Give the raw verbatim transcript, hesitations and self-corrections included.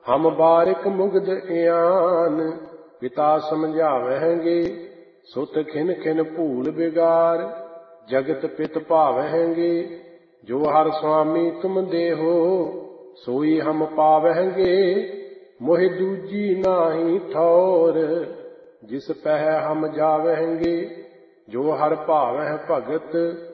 हम बारिक मुग्ध इयान पिता समझावहेंगे। सुत खिन खिन भूल बिगार जगत पित भावहेंगे। जो हर स्वामी तुम देहो सोई हम पावहेंगे। मोहि दूजी नाही ठौर जिस पह हम जावहेंगे। जो हर भावह भगत